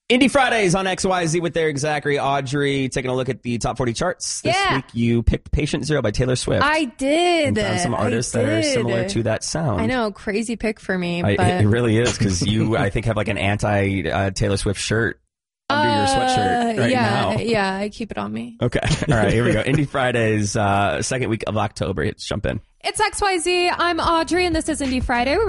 Indie Fridays on XYZ with Derek, Zachary, Audrey, taking a look at the top 40 charts. This week you picked Patient Zero by Taylor Swift. I did. And found some artists that are similar to that sound. I know, crazy pick for me. It really is, because you, I think, have like an anti-Taylor Swift shirt under your sweatshirt right now. Yeah, I keep it on me. Okay. All right, here we go. Indie Fridays, second week of October. Let's jump in. It's XYZ. I'm Audrey, and this is Indie Friday.